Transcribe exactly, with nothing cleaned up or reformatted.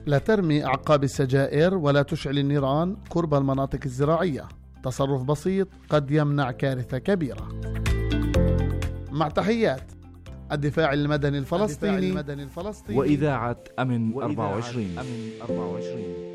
لا ترمي أعقاب السجائر ولا تشعل النيران قرب المناطق الزراعية. تصرف بسيط قد يمنع كارثة كبيرة. مع تحيات الدفاع المدني الفلسطيني, الدفاع المدني الفلسطيني وإذاعة أمن أربعة وعشرين.